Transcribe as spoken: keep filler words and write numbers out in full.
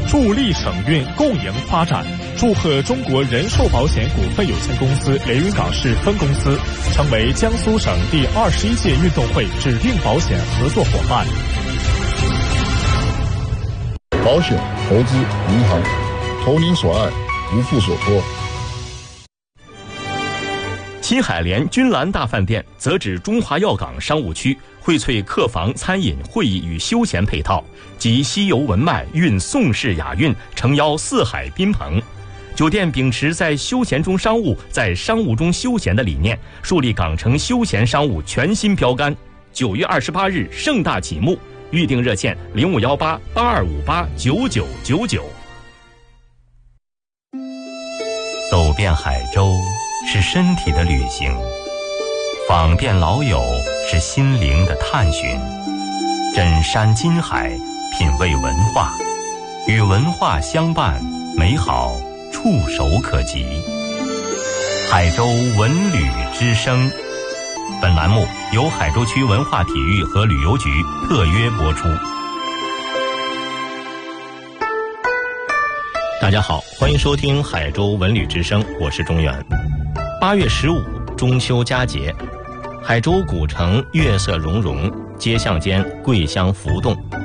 助力省运共赢发展。祝贺中国人寿保险股份有限公司连云港市分公司成为江苏省第二十一届运动会指定保险合作伙伴。 保险、投资、银行，投您所爱，无负所托。 新海联君兰大饭店则指中华药港商务区，荟萃客房、餐饮、会议与休闲配套，集西游文脉、蕴宋式雅韵，诚邀四海宾朋。酒店秉持在休闲中商务，在商务中休闲的理念，树立港城休闲商务全新标杆。九月二十八日盛大启幕，预订热线零五幺八八二五八九九九九。走遍海州是身体的旅行，访遍老友是心灵的探寻，枕山金海，品味文化，与文化相伴，美好触手可及。海州文旅之声，本栏目由海州区文化体育和旅游局特约播出。大家好，欢迎收听海州文旅之声，我是钟原。八月十五，中秋佳节，海州古城月色融融，街巷间桂香浮动，